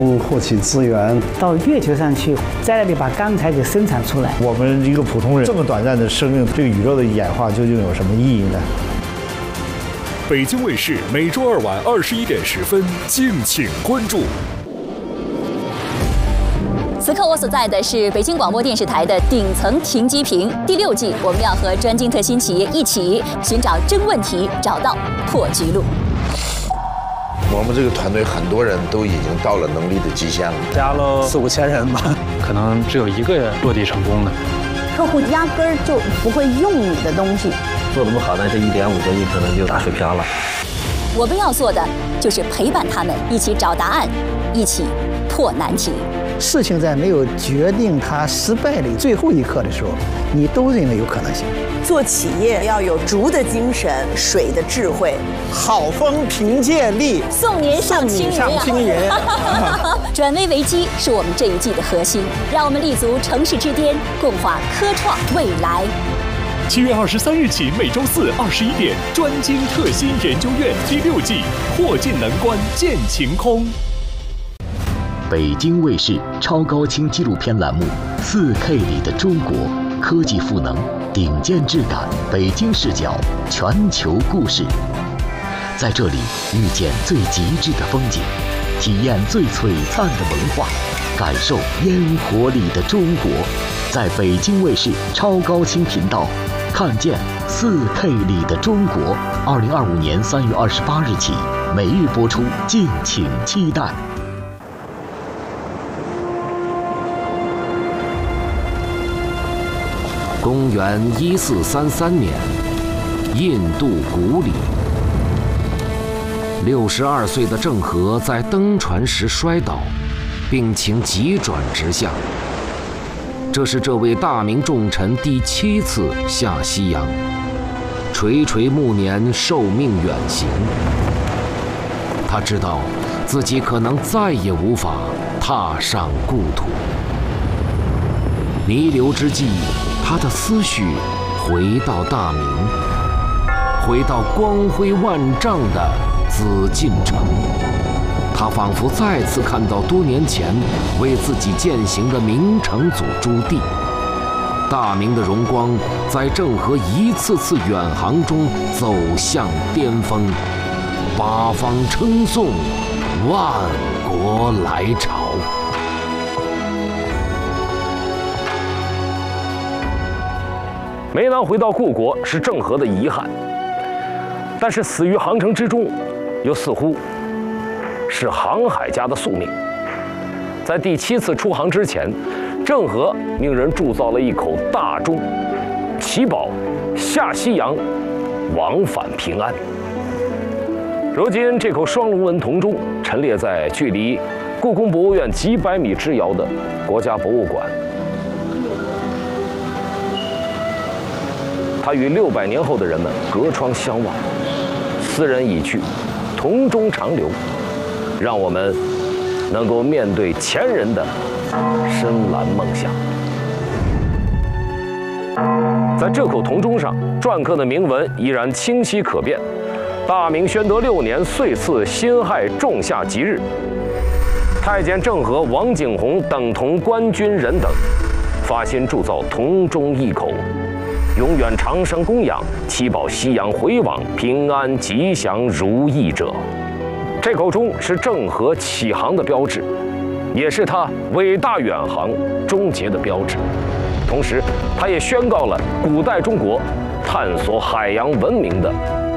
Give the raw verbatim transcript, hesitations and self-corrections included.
获取资源， 到月球上去，在那里把钢材给生产出来。 我们一个普通人这么短暂的生命，这个宇宙的演化究竟有什么意义呢？ 北京卫视每周二晚二十一点十分，敬请关注。 此刻我所在的是北京广播电视台的顶层停机坪第六季，我们要和专精特新企业一起寻找真问题，找到破局路。 我们这个团队很多人都已经到了能力的极限了， 加了四五千人吧，可能只有一个人落地成功的。 客户压根儿就不会用你的东西， 做得不好呢，这一点五个亿可能就打水漂了。 我们要做的就是陪伴他们一起找答案，一起破难题。 事情在没有决定它失败的最后一刻的时候，你都认为有可能性。 做企业要有竹的精神，水的智慧， 好风凭借力， 送您上青云。 上青云。 转危为机是我们这一季的核心，让我们立足城市之巅，共话科创未来。 七月二十三日起，每周四二十一点，专精特新研究院第六季，破尽能关见晴空。 北京卫视超高清纪录片栏目《四 K 里的中国》，科技赋能，顶尖质感，北京视角，全球故事。在这里遇见最极致的风景，体验最璀璨的文化，感受烟火里的中国。在北京卫视超高清频道，看见四 K 里的中国。二零二五年三月二十八日起，每日播出，敬请期待。 公元一四三三年，印度古里，六十二岁的郑和在登船时摔倒，病情急转直下。这是这位大明重臣第七次下西洋，垂垂暮年，受命远行。他知道自己可能再也无法踏上故土。弥留之际，他的思绪回到大明，回到光辉万丈的紫禁城。他仿佛再次看到多年前为自己践行的明成祖朱棣。大明的荣光在郑和一次次远航中走向巅峰，八方称颂，万国来朝。 没能回到故国是郑和的遗憾，但是死于航程之中，又似乎是航海家的宿命。在第七次出航之前，郑和命人铸造了一口大钟，祈保下西洋往返平安。如今，这口双龙纹铜钟陈列在距离故宫博物院几百米之遥的国家博物馆。它与六百年后的人们隔窗相望，斯人已去，铜钟长留，让我们能够面对前人的深蓝梦想。在这口铜钟上，篆刻的铭文依然清晰可辨：大明宣德六年岁次辛亥仲夏吉日，太监郑和、王景洪等同官军人等，发心铸造铜钟一口，永远长生供养，祈保西洋回往平安吉祥如意者。这口钟是郑和起航的标志，也是他伟大远航终结的标志。同时，它也宣告了古代中国探索海洋文明的